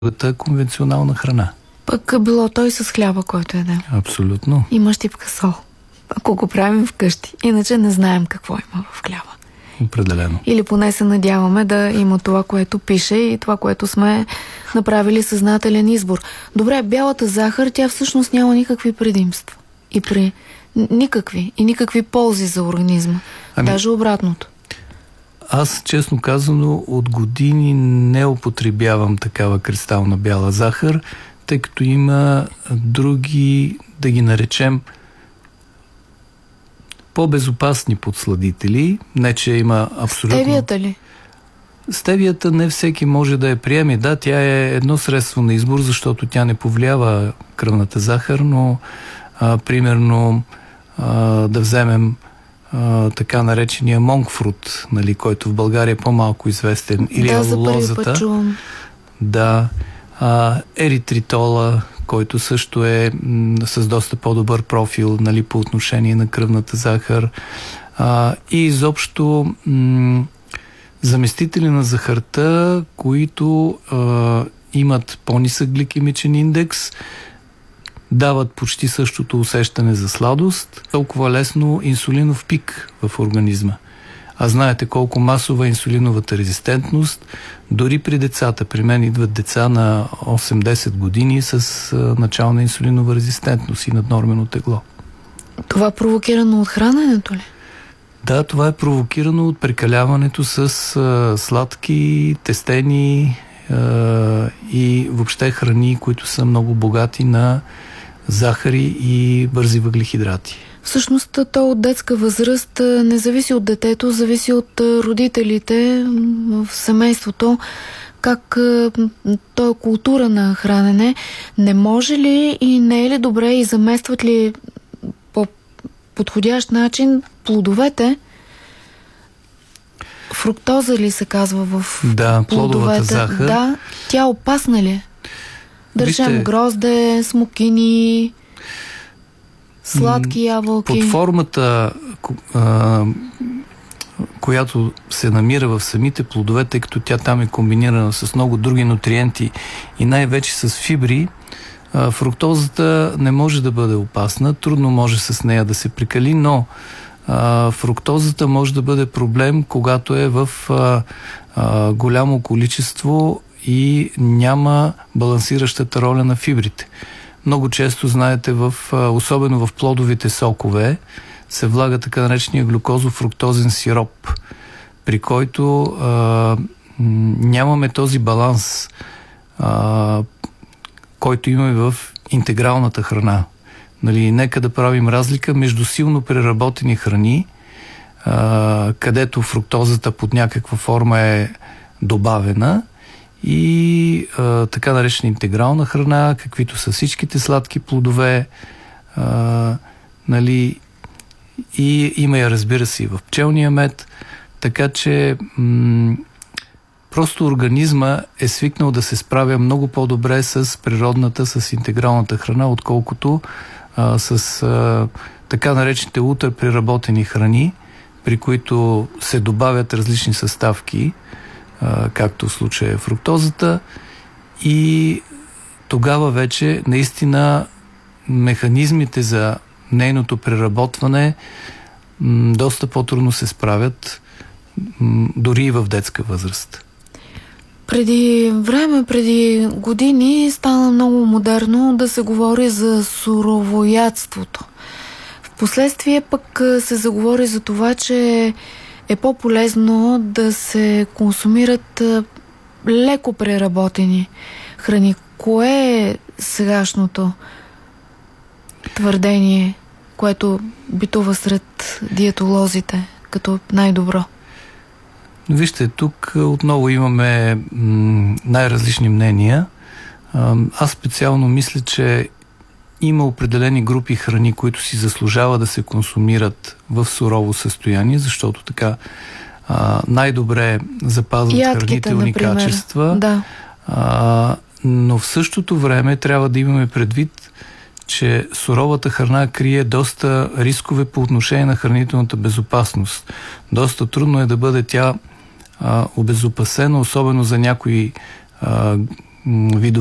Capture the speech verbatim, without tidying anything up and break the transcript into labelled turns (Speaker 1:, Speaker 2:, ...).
Speaker 1: конвенционална храна.
Speaker 2: Пък било той с хляба, който е да.
Speaker 1: Абсолютно.
Speaker 2: Има щипка сол, ако го правим вкъщи. Иначе не знаем какво има в хляба.
Speaker 1: Определено.
Speaker 2: Или поне се надяваме да има това, което пише и това, което сме направили съзнателен избор. Добре, бялата захар, тя всъщност няма никакви предимства. И при никакви. И никакви ползи за организма. Ами... Даже обратното.
Speaker 1: Аз, честно казано, от години не употребявам такава кристална бяла захар, тъй като има други, да ги наречем, по-безопасни подсладители. Не, че има абсолютно...
Speaker 2: Стевията ли?
Speaker 1: Стевията не всеки може да я приеме. Да, тя е едно средство на избор, защото тя не повлиява кръвната захар, но а, примерно а, да вземем а, така наречения монкфрут, нали, който в България е по-малко известен, или
Speaker 2: да,
Speaker 1: алолозата. Да, а, еритритола, който също е м, с доста по-добър профил, нали, по отношение на кръвната захар. А, и изобщо м, заместители на захарта, които а, имат по-нисък гликемичен индекс, дават почти същото усещане за сладост, толкова лесно инсулинов пик в организма. А знаете колко масова е инсулиновата резистентност. Дори при децата, при мен идват деца на осем-десет години с а, начална инсулинова резистентност и наднормено тегло.
Speaker 2: Това провокирано от храненето ли?
Speaker 1: Да, това е провокирано от прекаляването с а, сладки, тестени а, и въобще храни, които са много богати на захари и бързи въглехидрати.
Speaker 2: Всъщност, то от детска възраст не зависи от детето, зависи от родителите в семейството, как то е култура на хранене. Не може ли и не е ли добре и заместват ли по подходящ начин плодовете? Фруктоза ли се казва в
Speaker 1: да,
Speaker 2: плодовете?
Speaker 1: Плодовата захар.
Speaker 2: Да, тя опасна ли? Да речем
Speaker 1: Вижте,
Speaker 2: грозде, смокини, сладки ябълки.
Speaker 1: Под формата, а, която се намира в самите плодове, тъй като тя там е комбинирана с много други нутриенти и най-вече с фибри, а, фруктозата не може да бъде опасна, трудно може с нея да се прекали, но а, фруктозата може да бъде проблем, когато е в а, а, голямо количество и няма балансиращата роля на фибрите. Много често, знаете, в, особено в плодовите сокове, се влага така наречения глюкозофруктозен сироп, при който а, нямаме този баланс, а, който имаме в интегралната храна. Нали, нека да правим разлика между силно преработени храни, а, където фруктозата под някаква форма е добавена, и а, така наречена интегрална храна, каквито са всичките сладки плодове, а, нали, и има я, разбира се, и в пчелния мед, така че м- просто организма е свикнал да се справя много по-добре с природната, с интегралната храна, отколкото а, с а, така наречените ултрапреработени храни, при които се добавят различни съставки, както в случая е фруктозата, и тогава вече наистина механизмите за нейното преработване м, доста по-трудно се справят, м, дори и в детска възраст.
Speaker 2: Преди време, преди години стана много модерно да се говори за суровоядството. Впоследствие пък се заговори за това, че е по-полезно да се консумират леко преработени храни. Кое е сегашното твърдение, което битува сред диетолозите като най-добро?
Speaker 1: Вижте, тук отново имаме м- най-различни мнения. Аз специално мисля, че има определени групи храни, които си заслужава да се консумират в сурово състояние, защото така а, най-добре запазват
Speaker 2: Ядките,
Speaker 1: хранителни
Speaker 2: например.
Speaker 1: качества.
Speaker 2: Да.
Speaker 1: А, но в същото време трябва да имаме предвид, че суровата храна крие доста рискове по отношение на хранителната безопасност. Доста трудно е да бъде тя а, обезопасена, особено за някои а, видове